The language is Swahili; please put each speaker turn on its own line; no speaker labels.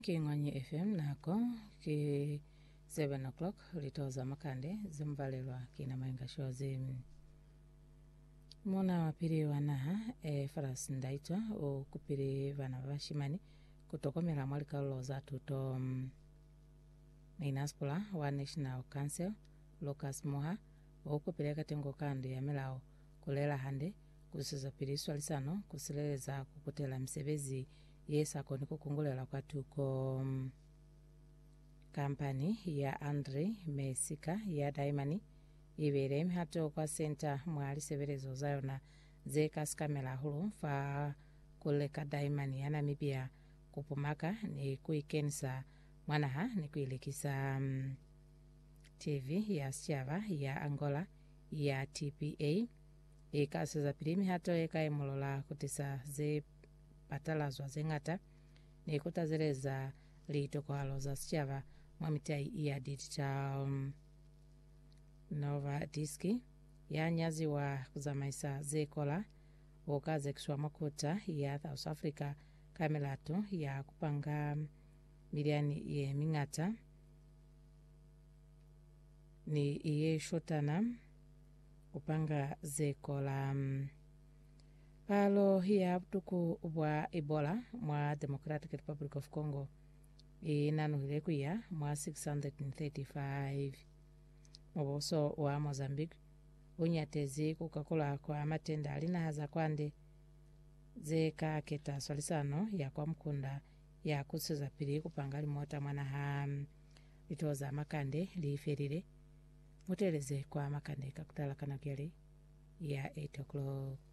King'onyi FM nako ki 7 o'clock litoza makande zimvalelwa kina mainga shozi muna wapiri wana faras ndaitwa okupiri vana vashimani kutokomera mwalika loza tuto Inaspula wa National Council Lucas Moha okupiri katengo kandi ya melao kulela hande kusiza piriswa lisano kusileleza kukutela msebezi yesa koni kukungulela kwa tuko kampani ya Andre Mesika ya Daimani ibere hato kwa center mwali severezo zayo na zeka skamela hulu fa kuleka Daimani ya Namibia kupumaka ni kuikensa mwanaha ni kuilikisa TV ya Siava ya Angola ya TPA ikasiza pirimi hato eka imulola kutisa ze patalazwa zengata ni kutazereza lito kwa loza Siava mwamitai ya digital Nova Diski ya nyazi wa kuzamaisa zekola wakaze kiswa makuta ya South Africa kamelato ya kupanga miliani ye mingata ni iye shotana kupanga zekola palo hiya tuku wa Ebola mwa Democratic Republic of Congo inanuhile kuya mwa 635 mwaboso wa Mozambique unyatezi kukakula kwa matenda alina haza kwande zeka keta solisano ya kwa mkunda ya kusuza pili kupanga limota mwana ha litoza makande liferire muteleze kwa makande kakutala kanakeli ya 8 o'clock